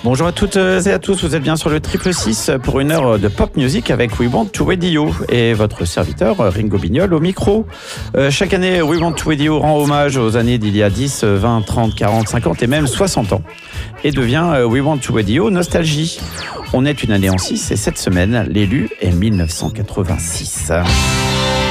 Bonjour à toutes et à tous, vous êtes bien sur le 666 pour une heure de pop music avec We Want to Radio et votre serviteur Ringo Bignol au micro. Chaque année, We Want to Radio rend hommage aux années d'il y a 10, 20, 30, 40, 50 et même 60 ans et devient We Want to Radio Nostalgie. On est une année en 6 et cette semaine, l'élu est 1986.